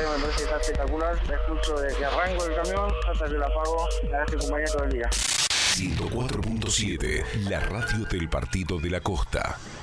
radio me parece que está espectacular. La escucho desde que arranco el camión hasta que la apago. La dejo acompañar todo el día. 104.7, la radio del Partido de la Costa.